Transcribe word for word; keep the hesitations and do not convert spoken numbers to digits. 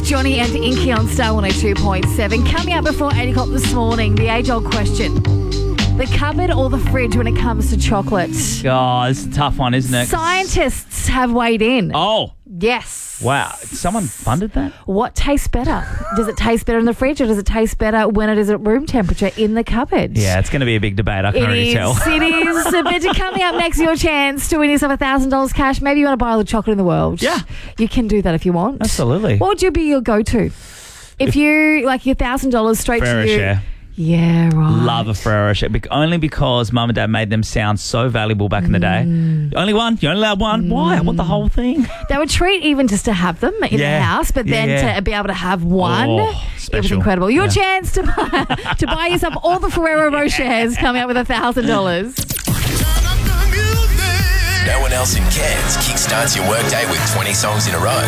Johnny and Inky on Star one oh two point seven. Coming up before eight o'clock this morning, the age-old question. The cupboard or the fridge when it comes to chocolate? Oh, it's a tough one, isn't it? Scientists have weighed in. Oh. Yes. Wow. Someone funded that? What tastes better? Does it taste better in the fridge or does it taste better when it is at room temperature in the cupboard? Yeah, it's going to be a big debate. I can It already is, tell. it is. But coming up next, your chance to win yourself one thousand dollars cash. Maybe you want to buy all the chocolate in the world. Yeah. You can do that if you want. Absolutely. What would you be your go-to? If, if you, like your one thousand dollars straight Ferrero to you. Rocher. Yeah, right. Love a Ferrero Rocher. Bec- Only because Mum and Dad made them sound so valuable back in the day. Mm. Only one. You only allowed one. Why? I want the whole thing. They would treat even just to have them in Yeah. the house, but Yeah, then yeah. to be able to have one, Oh, it was special. incredible. Your Yeah. chance to buy, to buy yourself all the Ferrero Rochers coming up with one thousand dollars. No one else in Cairns kickstarts your workday with twenty songs in a row.